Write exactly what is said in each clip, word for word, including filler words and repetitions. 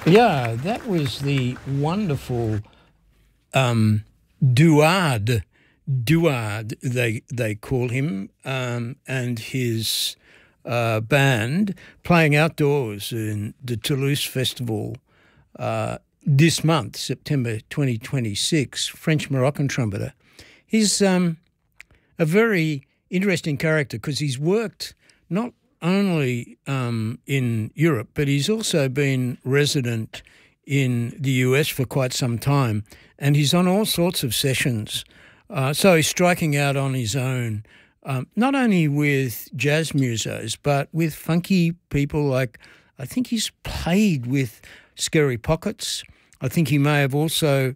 Yeah, that was the wonderful um, Duard, Duard they they call him, um, and his uh, band playing outdoors in the Toulouse Festival uh, this month, September twenty twenty-six. French Moroccan trumpeter. He's um, a very interesting character because he's worked not only um, in Europe, but he's also been resident in the U S for quite some time, and he's on all sorts of sessions. Uh, so he's striking out on his own, um, not only with jazz musos, but with funky people like, I think he's played with Scary Pockets. I think he may have also,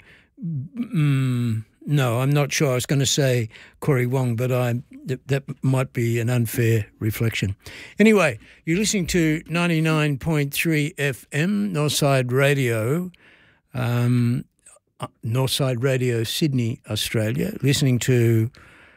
mm, no, I'm not sure. I was going to say Corey Wong, but I that, that might be an unfair reflection. Anyway, you're listening to ninety-nine point three F M, Northside Radio, um, Northside Radio, Sydney, Australia, listening to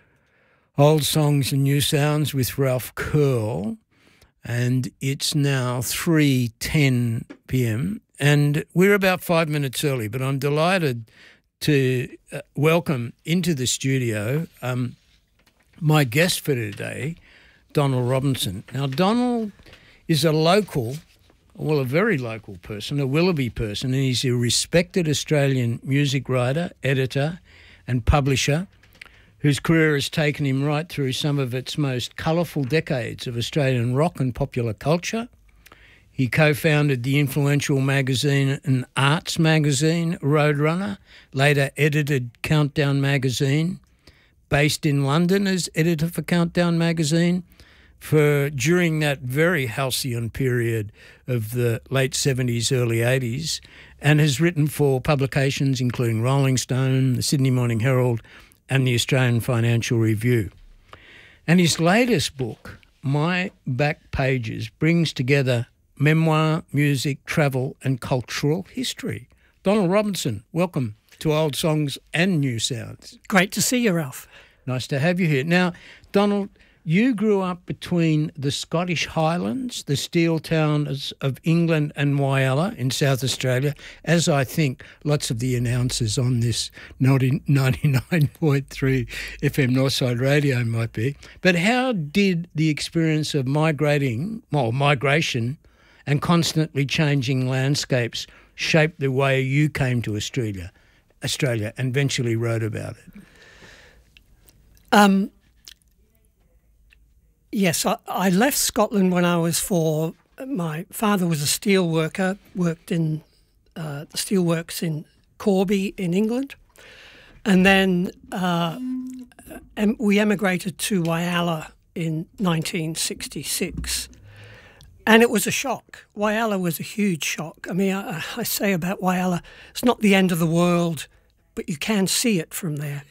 Old Songs and New Sounds with Ralph Curl, and it's now three ten p m, and we're about five minutes early, but I'm delighted to uh, welcome into the studio um, my guest for today, Donald Robinson. Now, Donald is a local, well, a very local person, a Willoughby person, and he's a respected Australian music writer, editor and publisher whose career has taken him right through some of its most colourful decades of Australian rock and popular culture. He co-founded the influential magazine and arts magazine, Roadrunner, later edited Countdown magazine, based in London as editor for Countdown magazine for during that very halcyon period of the late seventies, early eighties, and has written for publications including Rolling Stone, the Sydney Morning Herald, and the Australian Financial Review. And his latest book, My Back Pages, brings together memoir, music, travel, and cultural history. Donald Robinson, welcome to Old Songs and New Sounds. Great to see you, Ralph. Nice to have you here. Now, Donald, you grew up between the Scottish Highlands, the steel towns of England and Whyalla in South Australia, as I think lots of the announcers on this ninety-nine point three F M Northside Radio might be. But how did the experience of migrating, well, migration and constantly changing landscapes shape the way you came to Australia, Australia, and eventually wrote about it? Um, yes, I, I left Scotland when I was four. My father was a steel worker, worked in uh, the steelworks in Corby in England, and then uh, em- we emigrated to Whyalla in nineteen sixty-six. And it was a shock. Whyalla was a huge shock. I mean, I, I say about Whyalla, it's not the end of the world, but you can see it from there.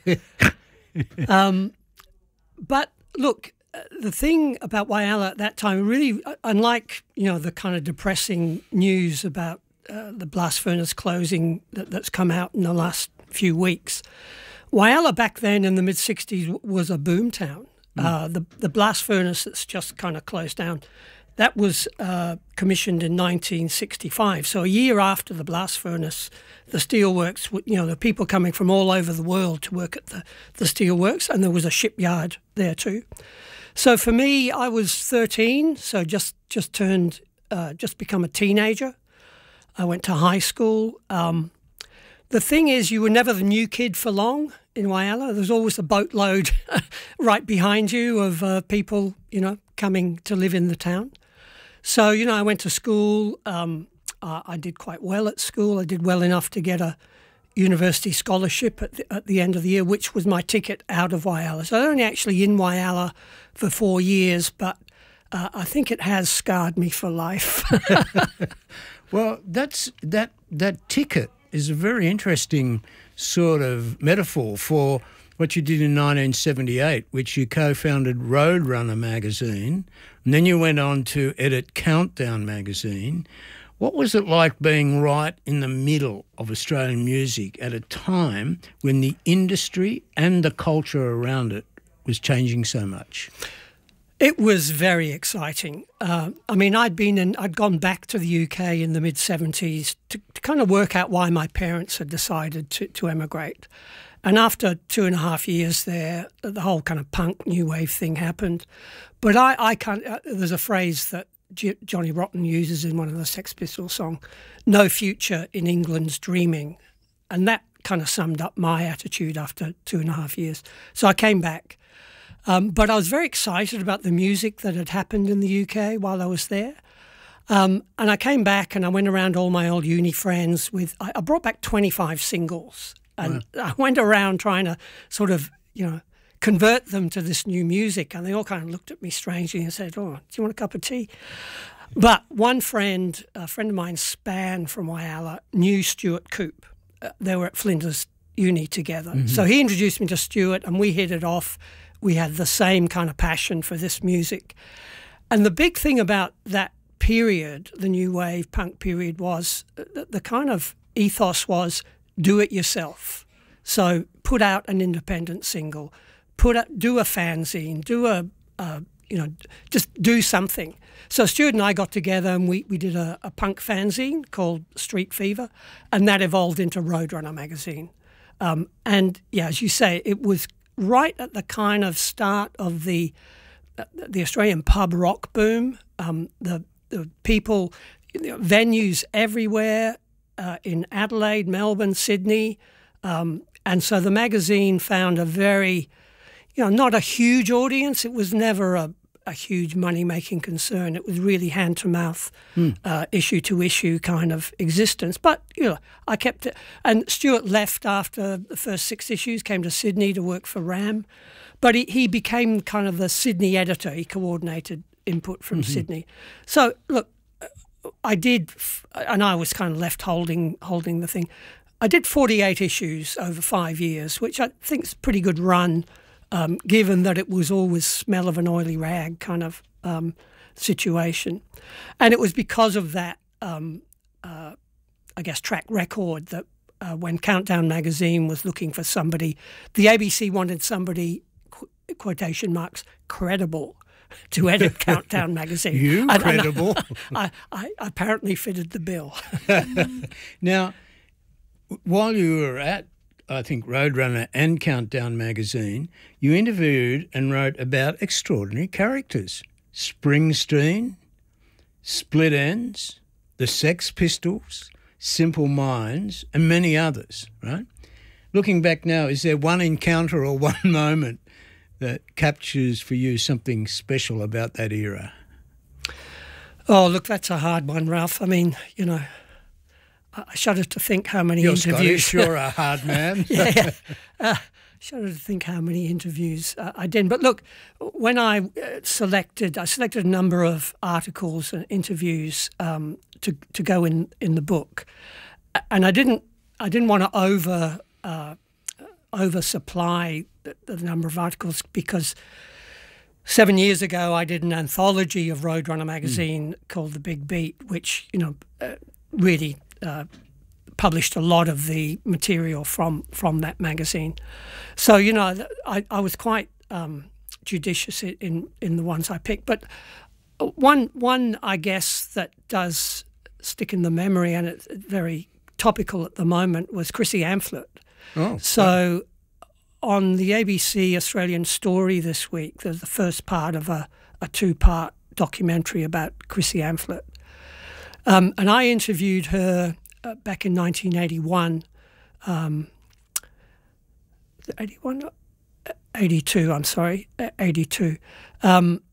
um, but look, the thing about Whyalla at that time, really, unlike, you know, the kind of depressing news about uh, the blast furnace closing that, that's come out in the last few weeks, Whyalla back then in the mid-sixties was a boom town. Mm. Uh, the, the blast furnace that's just kind of closed down, that was uh, commissioned in nineteen sixty-five. So a year after the blast furnace, the steelworks, you know, the people coming from all over the world to work at the, the steelworks, and there was a shipyard there too. So for me, I was thirteen, so just just turned, uh, just become a teenager. I went to high school. Um, the thing is, you were never the new kid for long in Whyalla. There's always a boatload right behind you of uh, people, you know, coming to live in the town. So, you know, I went to school. Um, uh, I did quite well at school. I did well enough to get a university scholarship at the, at the end of the year, which was my ticket out of Whyalla. So I was only actually in Whyalla for four years, but uh, I think it has scarred me for life. Well, that's that that ticket is a very interesting sort of metaphor for what you did in nineteen seventy-eight, which you co-founded Roadrunner magazine, and then you went on to edit Countdown magazine. What was it like being right in the middle of Australian music at a time when the industry and the culture around it was changing so much? It was very exciting. Uh, I mean, I'd been in, I'd gone back to the U K in the mid seventies to, to kind of work out why my parents had decided to, to emigrate. And after two and a half years there, the whole kind of punk new wave thing happened. But I, I can't. Uh, there's a phrase that G- Johnny Rotten uses in one of the Sex Pistols songs: "No future in England's dreaming," and that kind of summed up my attitude after two and a half years. So I came back. Um, but I was very excited about the music that had happened in the U K while I was there. Um, and I came back and I went around all my old uni friends with, I, I brought back twenty-five singles. And wow. I went around trying to sort of, you know, convert them to this new music. And they all kind of looked at me strangely and said, "Oh, do you want a cup of tea?" But one friend, a friend of mine, Span from Whyalla, knew Stuart Coupe. Uh, they were at Flinders Uni together. Mm-hmm. So he introduced me to Stuart and we hit it off. We had the same kind of passion for this music. And the big thing about that period, the new wave punk period, was the, the kind of ethos was do it yourself. So put out an independent single, put a, do a fanzine, do a, a, you know, just do something. So Stuart and I got together and we, we did a, a punk fanzine called Street Fever, and that evolved into Roadrunner magazine. Um, and yeah, as you say, it was right at the kind of start of the uh, the Australian pub rock boom. Um, the, the people, you know, venues everywhere uh, in Adelaide, Melbourne, Sydney. Um, and so the magazine found a very, you know, not a huge audience. It was never a, a huge money-making concern. It was really hand-to-mouth, mm. uh, issue-to-issue kind of existence. But, you know, I kept it. And Stuart left after the first six issues, came to Sydney to work for RAM. But he, he became kind of the Sydney editor. He coordinated input from mm-hmm. Sydney. So, look, I did, and I was kind of left holding holding the thing. I did forty-eight issues over five years, which I think is a pretty good run, Um, given that it was always smell of an oily rag kind of um, situation. And it was because of that, um, uh, I guess, track record that uh, when Countdown magazine was looking for somebody, the A B C wanted somebody, qu- quotation marks, credible to edit Countdown magazine. You and, credible? And I, I, I apparently fitted the bill. Now, while you were at I think Roadrunner and Countdown magazine, you interviewed and wrote about extraordinary characters. Springsteen, Split Enz, the Sex Pistols, Simple Minds, and many others, right? Looking back now, is there one encounter or one moment that captures for you something special about that era? Oh, look, that's a hard one, Ralph. I mean, you know, I shudder to think how many You're interviews. Scottish, you're a hard man. yeah, yeah. Uh, shudder to think how many interviews uh, I did. But look, when I uh, selected, I selected a number of articles and interviews um, to to go in, in the book, and I didn't I didn't want to over uh, oversupply the, the number of articles because seven years ago I did an anthology of Roadrunner magazine mm. called The Big Beat, which you know uh, really. Uh, published a lot of the material from, from that magazine. So, you know, I, I was quite um, judicious in, in the ones I picked. But one, one, I guess, that does stick in the memory and it's very topical at the moment was Chrissy Amphlett. Oh, so on the A B C Australian Story this week, there's the first part of a, a two-part documentary about Chrissy Amphlett. Um, and I interviewed her uh, back in nineteen eighty-one, um, eighty-one, eighty-two, I'm sorry, eighty-two. Um,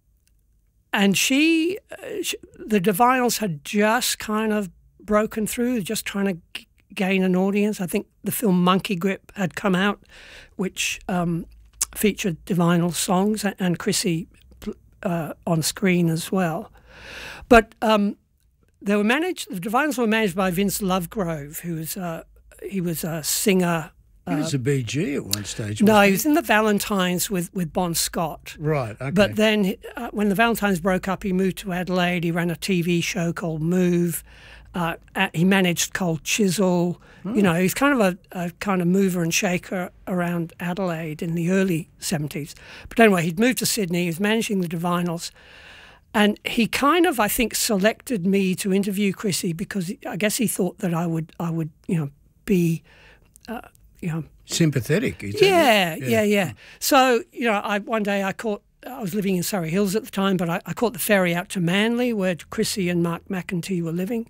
and she, uh, she, the Divinyls had just kind of broken through, just trying to g- gain an audience. I think the film Monkey Grip had come out, which um, featured Divinyl songs and, and Chrissy uh, on screen as well. But um, They were managed. The Divinyls were managed by Vince Lovegrove, who was uh, he was a singer He was a B G at one stage. No, wasn't he was in the Valentines with, with Bon Scott. Right, okay. But then uh, when the Valentines broke up, he moved to Adelaide. He ran a T V show called Move. Uh, at, he managed Cold Chisel. Oh. You know, he's kind of a, a kind of mover and shaker around Adelaide in the early seventies. But anyway, he'd moved to Sydney. He was managing the Divinyls. And he kind of, I think, selected me to interview Chrissie because I guess he thought that I would, I would, you know, be, uh, you know, sympathetic. Is yeah, yeah, yeah, yeah. So you know, I one day I caught. I was living in Surrey Hills at the time, but I, I caught the ferry out to Manly, where Chrissie and Mark McEntee were living.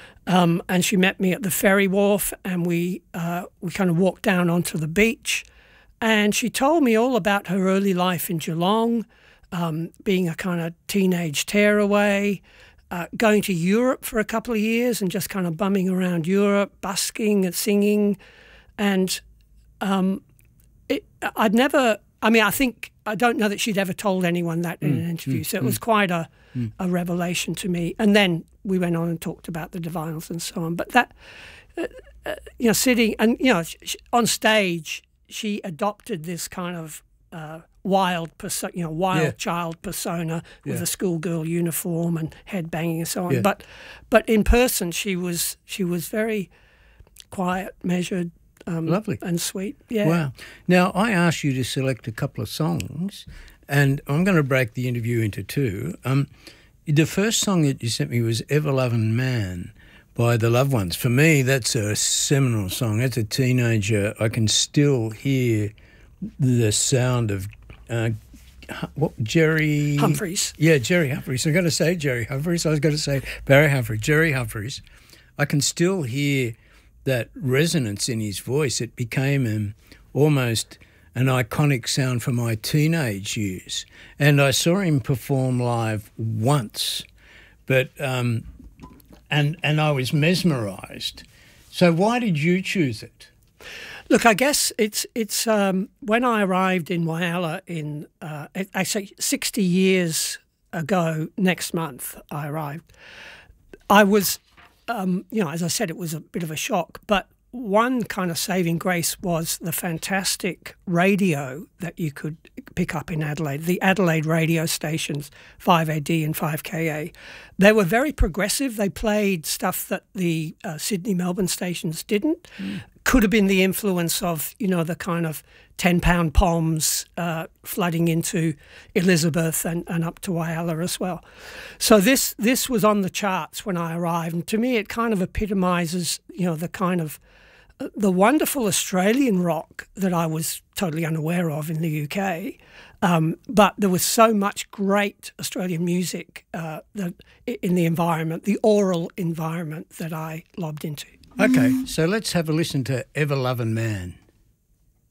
Um, and she met me at the ferry wharf, and we uh, we kind of walked down onto the beach, and she told me all about her early life in Geelong. Um, being a kind of teenage tearaway, uh, going to Europe for a couple of years and just kind of bumming around Europe, busking and singing. And um, it, I'd never, I mean, I think, I don't know that she'd ever told anyone that in mm, an interview. Mm, so it was mm, quite a, mm. a revelation to me. And then we went on and talked about the Divinyls and so on. But that, uh, uh, you know, sitting and, you know, sh- on stage, she adopted this kind of uh, wild, perso- you know, wild yeah. child persona with yeah. a schoolgirl uniform and headbanging and so on. Yeah. But, but in person, she was she was very quiet, measured, um, lovely, and sweet. Yeah. Wow. Now I asked you to select a couple of songs, and I'm going to break the interview into two. Um, the first song that you sent me was "Ever Loving Man" by the Loved Ones. For me, that's a seminal song. As a teenager, I can still hear the sound of uh, what Jerry Humphreys. Yeah, Jerry Humphreys. I'm going to say Jerry Humphreys. I was going to say Barry Humphreys. Jerry Humphreys. I can still hear that resonance in his voice. It became um, almost an iconic sound for my teenage years. And I saw him perform live once, but um, and and I was mesmerised. So why did you choose it? Look, I guess it's it's um, when I arrived in Whyalla in uh, actually sixty years ago. Next month, I arrived. I was, um, you know, as I said, it was a bit of a shock. But one kind of saving grace was the fantastic radio that you could pick up in Adelaide. The Adelaide radio stations, five A D and five K A, they were very progressive. They played stuff that the uh, Sydney, Melbourne stations didn't. Mm. Could have been the influence of, you know, the kind of ten-pound poms uh, flooding into Elizabeth and, and up to Whyalla as well. So this this was on the charts when I arrived, and to me it kind of epitomises, you know, the kind of uh, the wonderful Australian rock that I was totally unaware of in the U K. Um, but there was so much great Australian music uh, that, in the environment, the oral environment that I lobbed into. Okay, so let's have a listen to Ever Loving Man.